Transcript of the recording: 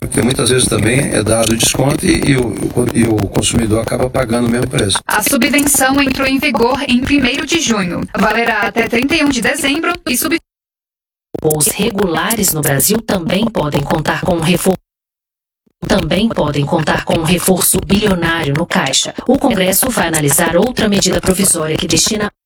Porque muitas vezes também é dado desconto e o consumidor acaba pagando o mesmo preço. A subvenção entrou em vigor em 1º de junho. Valerá até 31 de dezembro e voos regulares no Brasil também podem contar com um reforço bilionário no caixa. O Congresso vai analisar outra medida provisória que destina